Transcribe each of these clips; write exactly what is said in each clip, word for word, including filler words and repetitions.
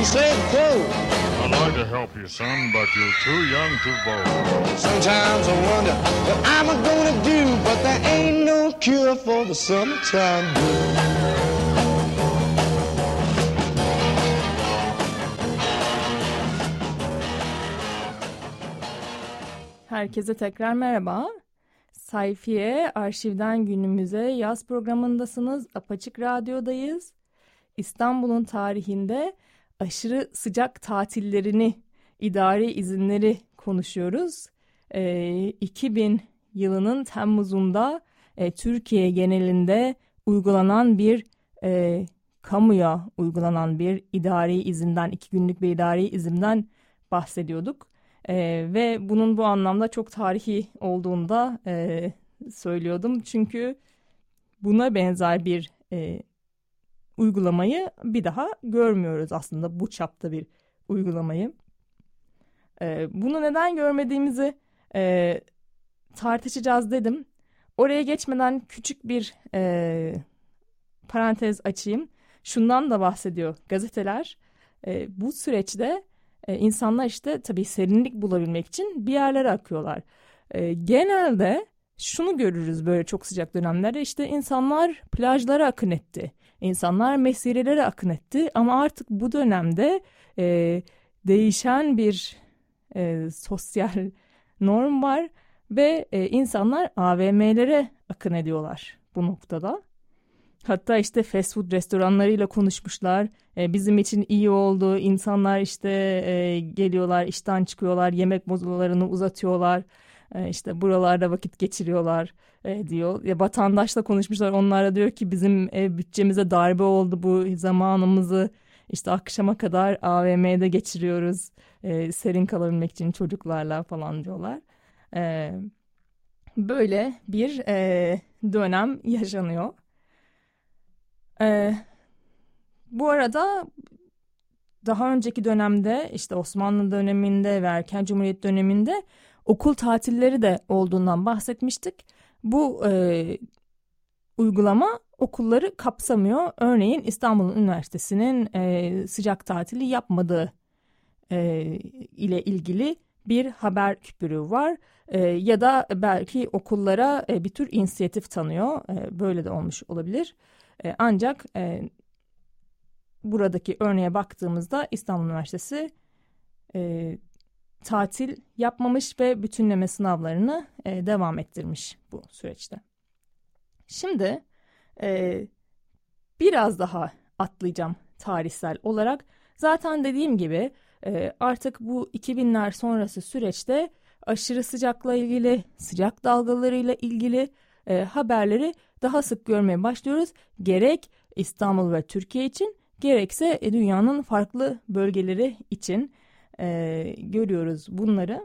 Said, quote, I'd like to help you, son, but you're too young to vote. sometimes I wonder what I'm gonna do, but there ain't no cure for the summertime blues. Herkese tekrar merhaba. Sayfiye Arşivden Günümüze yaz programındasınız. Apaçık Radyo'dayız. İstanbul'un tarihinde aşırı sıcak tatillerini, idari izinleri konuşuyoruz. E, iki bin yılının Temmuz'unda e, Türkiye genelinde uygulanan bir e, kamuya uygulanan bir idari izinden, iki günlük bir idari izinden bahsediyorduk. E, ve bunun bu anlamda çok tarihi olduğunu da e, söylüyordum. Çünkü buna benzer bir e, uygulamayı bir daha görmüyoruz aslında, bu çapta bir uygulamayı. Ee, bunu neden görmediğimizi e, tartışacağız dedim. Oraya geçmeden küçük bir e, parantez açayım. Şundan da bahsediyor gazeteler. E, bu süreçte e, insanlar işte tabii serinlik bulabilmek için bir yerlere akıyorlar. E, genelde şunu görürüz böyle çok sıcak dönemlerde, işte insanlar plajlara akın etti. İnsanlar mesirelere akın etti ama artık bu dönemde e, değişen bir e, sosyal norm var ve e, insanlar A V M'lere akın ediyorlar bu noktada. Hatta işte fast food restoranlarıyla konuşmuşlar. E, bizim için iyi oldu. İnsanlar işte e, geliyorlar, işten çıkıyorlar, yemek molalarını uzatıyorlar. E, işte buralarda vakit geçiriyorlar e, diyor. Ya, vatandaşla konuşmuşlar. Onlar da diyor ki bizim e, bütçemize darbe oldu, bu zamanımızı işte akşama kadar A V M'de geçiriyoruz. E, serin kalabilmek için çocuklarla falan diyorlar. E, böyle bir e, dönem yaşanıyor. E, bu arada daha önceki dönemde işte Osmanlı döneminde ve erken Cumhuriyet döneminde okul tatilleri de olduğundan bahsetmiştik. Bu e, uygulama okulları kapsamıyor. Örneğin İstanbul Üniversitesi'nin e, sıcak tatili yapmadığı e, ile ilgili bir haber küpürü var. E, ya da belki okullara e, bir tür inisiyatif tanıyor. E, böyle de olmuş olabilir. E, ancak e, buradaki örneğe baktığımızda İstanbul Üniversitesi e, tatil yapmamış ve bütünleme sınavlarını e, devam ettirmiş bu süreçte. Şimdi e, biraz daha atlayacağım tarihsel olarak. Zaten dediğim gibi e, artık bu iki binler sonrası süreçte aşırı sıcakla ilgili, sıcak dalgalarıyla ilgili e, haberleri daha sık görmeye başlıyoruz. Gerek İstanbul ve Türkiye için, gerekse dünyanın farklı bölgeleri için e, görüyoruz bunları.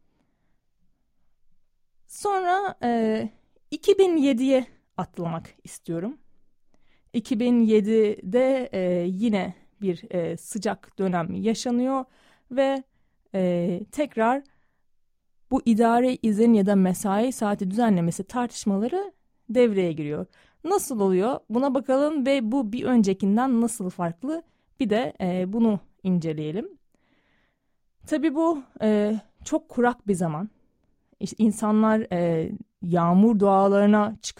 Sonra e, iki bin yediye atlamak istiyorum. iki bin yedide e, yine bir e, sıcak dönem yaşanıyor ve e, tekrar bu idari izin ya da mesai saati düzenlemesi tartışmaları devreye giriyor. Nasıl oluyor? Buna bakalım ve bu bir öncekinden nasıl farklı? Bir de e, bunu inceleyelim. Tabii bu e, çok kurak bir zaman. İşte insanlar e, yağmur dualarına çıkıyor.